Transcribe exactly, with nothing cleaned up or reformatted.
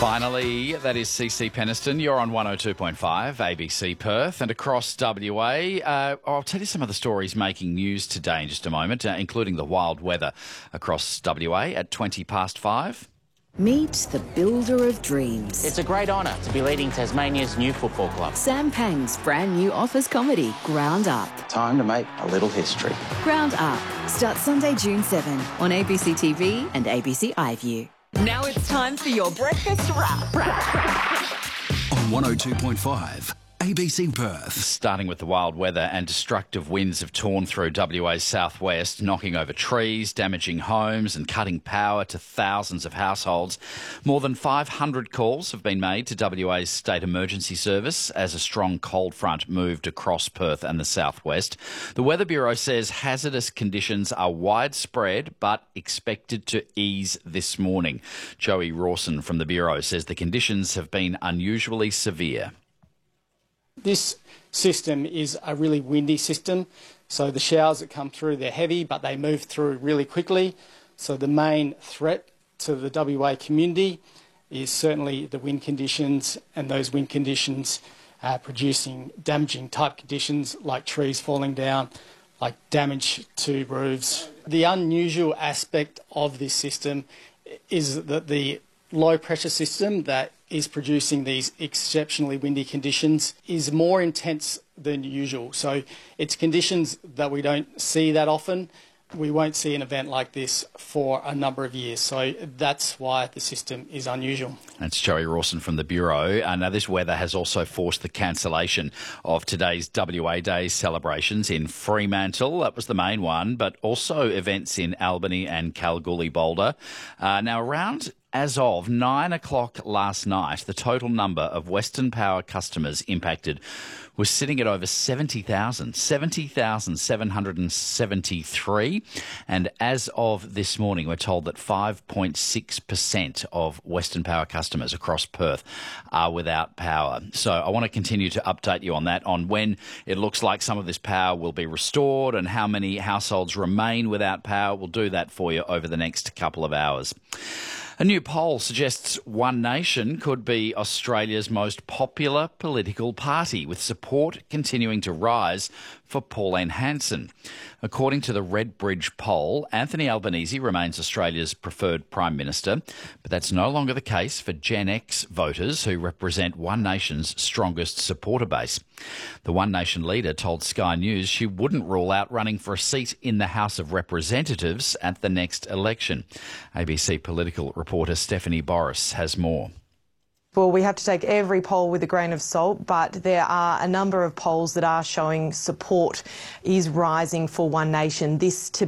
Finally, that is C C Peniston. You're on one oh two point five, A B C Perth, and across W A. Uh, I'll tell you some of the stories making news today in just a moment, uh, including the wild weather across W A at twenty past five. Meet the builder of dreams. It's a great honour to be leading Tasmania's new football club. Sam Pang's brand new office comedy, Ground Up. Time to make a little history. Ground Up starts Sunday, June seventh on A B C T V and A B C iView. Now it's time for your breakfast wrap. On one oh two point five, A B C Perth. Starting with the wild weather, and destructive winds have torn through W A's southwest, knocking over trees, damaging homes and cutting power to thousands of households. More than five hundred calls have been made to W A's State Emergency Service as a strong cold front moved across Perth and the southwest. The Weather Bureau says hazardous conditions are widespread but expected to ease this morning. Joey Rawson from the Bureau says the conditions have been unusually severe. This system is a really windy system, so the showers that come through, they're heavy, but they move through really quickly. So the main threat to the W A community is certainly the wind conditions, and those wind conditions are producing damaging type conditions like trees falling down, like damage to roofs. The unusual aspect of this system is that the low pressure system that is producing these exceptionally windy conditions is more intense than usual. So it's conditions that we don't see that often. We won't see an event like this for a number of years. So that's why the system is unusual. That's Joey Rawson from the Bureau. Uh, now, this weather has also forced the cancellation of today's W A Day celebrations in Fremantle. That was the main one, but also events in Albany and Kalgoorlie-Boulder. Uh, now, around as of nine o'clock last night, the total number of Western Power customers impacted was sitting at over seventy thousand, seventy thousand seven hundred seventy-three. And as of this morning, we're told that five point six percent of Western Power customers across Perth are without power. So I want to continue to update you on that, on when it looks like some of this power will be restored and how many households remain without power. We'll do that for you over the next couple of hours. A new poll suggests One Nation could be Australia's most popular political party, with support continuing to rise for Pauline Hanson. According to the Redbridge poll, Anthony Albanese remains Australia's preferred Prime Minister, but that's no longer the case for Gen X voters, who represent One Nation's strongest supporter base. The One Nation leader told Sky News she wouldn't rule out running for a seat in the House of Representatives at the next election. A B C political reporter Stephanie Boris has more. Well, we have to take every poll with a grain of salt, but there are a number of polls that are showing support is rising for One Nation. This to